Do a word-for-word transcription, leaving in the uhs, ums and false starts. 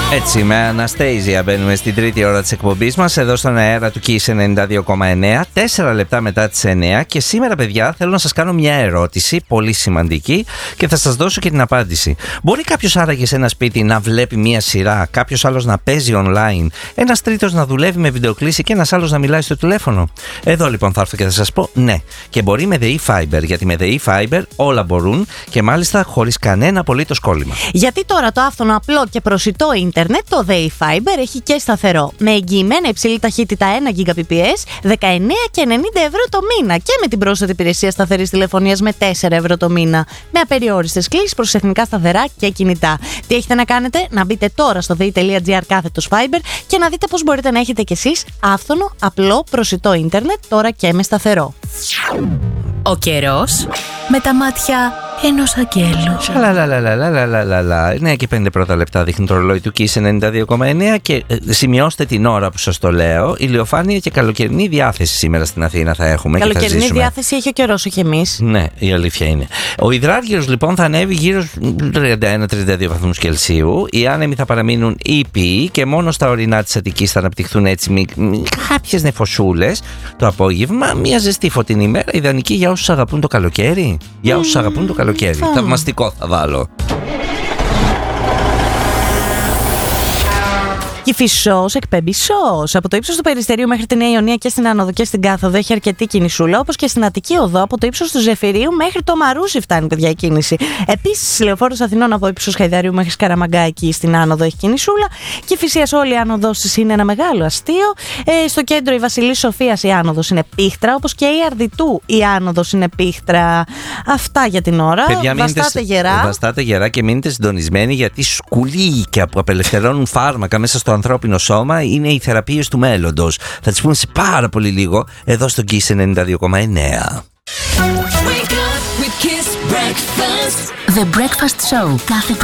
Έτσι, με Αναστέιζια μπαίνουμε στην τρίτη ώρα της εκπομπής μας, εδώ στον αέρα του Kiss ενενήντα δύο κόμμα εννέα, τέσσερα λεπτά μετά τις εννέα. Και σήμερα, παιδιά, θέλω να σας κάνω μια ερώτηση πολύ σημαντική και θα σας δώσω και την απάντηση. Μπορεί κάποιος άραγε σε ένα σπίτι να βλέπει μια σειρά, κάποιος άλλος να παίζει online, ένας τρίτος να δουλεύει με βιντεοκλήση και ένας άλλος να μιλάει στο τηλέφωνο? Εδώ λοιπόν θα έρθω και θα σας πω ναι. Και μπορεί με ΔΕΗ Fiber, γιατί με ΔΕΗ Fiber όλα μπορούν και μάλιστα χωρίς κανένα απολύτως κόλλημα. Γιατί τώρα το άφθονο, απλό και προσιτό ίντερνετ, το ΔΕΗ Fiber, έχει και σταθερό. Με εγγυημένα υψηλή ταχύτητα ένα Gbps, δεκαεννέα και ενενήντα ευρώ το μήνα. Και με την πρόσθετη υπηρεσία σταθερής τηλεφωνίας με τέσσερα ευρώ το μήνα. Με απεριόριστες κλήσεις προς εθνικά σταθερά και κινητά. Τι έχετε να κάνετε? Να μπείτε τώρα στο dei.gr κάθετος Fiber και να δείτε πώς μπορείτε να έχετε κι εσείς άφθονο, απλό, προσιτό ίντερνετ, τώρα και με σταθερό. Ο καιρός με τα μάτια ενός αγγέλου. Σαλαλαλαλαλαλαλαλα. εννέα και πέντε πρώτα λεπτά δείχνει το ρολόι του Kiss ενενήντα δύο κόμμα εννέα και ε, σημειώστε την ώρα που σας το λέω. Ηλιοφάνεια και καλοκαιρινή διάθεση σήμερα στην Αθήνα θα έχουμε. Καλοκαιρινή και θα ζήσουμε. διάθεση έχει ο καιρός, όχι εμείς. Ναι, η αλήθεια είναι. Ο υδράργυρος λοιπόν θα ανέβει γύρω τριάντα ένα με τριάντα δύο βαθμούς Κελσίου. Οι άνεμοι θα παραμείνουν ήπιοι και μόνο στα ορεινά της Αττικής θα αναπτυχθούν έτσι μη, μη, κάποιες νεφοσούλες το απόγευμα. Μια ζεστή φωτεινή ημέρα, ιδανική για όσους αγαπούν το καλοκαίρι. Για όσους mm. αγαπούν το καλοκαίρι. Mm. Θαυμαστικό θα βάλω. Κηφισός εκπέμπει σως. Από το ύψος του Περιστερίου μέχρι τη Νέα Ιωνία και στην Άνοδο και στην Κάθοδο έχει αρκετή κινησούλα, όπως και στην Αττική Οδό από το ύψος του Ζεφυρίου μέχρι το Μαρούσι φτάνει, παιδιά, η κίνηση. Επίσης, Λεωφόρος Αθηνών από ύψος Χαϊδαρίου μέχρι Σκαραμαγκά εκεί στην Άνοδο έχει κινησούλα. Κηφισίας όλη η άνοδος της είναι ένα μεγάλο αστείο. Ε, στο κέντρο η Βασιλής Σοφίας η άνοδος είναι πίχτρα, όπως και η Αρδιτού η άνοδος είναι πίχτρα. Αυτά για την ώρα. Παιδιά, βαστάτε γερά. Βαστάτε γερά και μείνετε συντονισμένοι, γιατί σκουλίκια που απελευθερώνουν φάρμακα μέσα στο ανθρώπινο σώμα είναι οι θεραπείες του μέλλοντος. Θα τις πούμε σε πάρα πολύ λίγο εδώ στο Kiss ενενήντα δύο κόμμα εννέα. The Breakfast Show. Κάθε